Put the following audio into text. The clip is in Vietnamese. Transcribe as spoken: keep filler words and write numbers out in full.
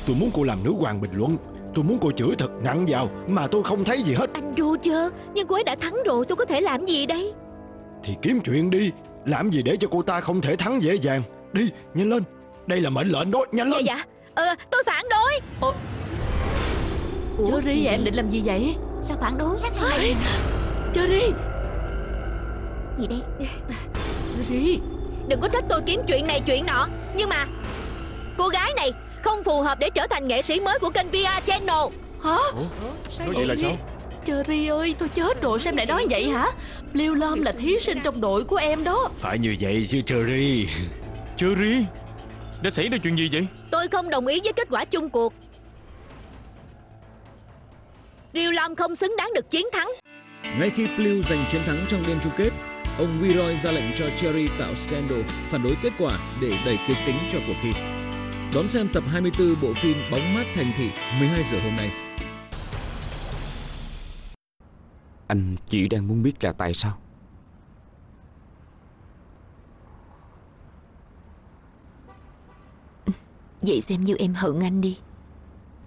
Tôi muốn cô làm nữ hoàng bình luận. Tôi muốn cô chửi thật nặng vào mà tôi không thấy gì hết. Anh Roger, nhưng cô ấy đã thắng rồi, tôi có thể làm gì đây? Thì kiếm chuyện đi. Làm gì để cho cô ta không thể thắng dễ dàng. Đi, nhanh lên. Đây là mệnh lệnh đó, nhanh lên. Dạ dạ, ờ, tôi phản đối. Ủa, Cherry, em định làm gì vậy? Sao phản đối hết hả? Cherry, Gì đây? Cherry, Đừng có trách tôi kiếm chuyện này chuyện nọ. Nhưng mà cô gái này không phù hợp để trở thành nghệ sĩ mới của kênh vê rờ Channel. hả? Nói vậy là sao? Cherry ơi, tôi chết rồi, sao em lại nói vậy hả? Liêu Lam là thí sinh trong đội của em đó. Phải như vậy chứ Cherry. Cherry, đã xảy ra chuyện gì vậy? Tôi không đồng ý với kết quả chung cuộc. Liêu Lam không xứng đáng được chiến thắng. Ngay khi Blue giành chiến thắng trong đêm chung kết, ông Leroy ra lệnh cho Cherry tạo scandal, phản đối kết quả để đẩy kịch tính cho cuộc thi. Đón xem tập hai mươi tư bộ phim Bóng mát thành thị mười hai giờ hôm nay. Anh chỉ đang muốn biết là tại sao. Vậy xem như em hận anh đi.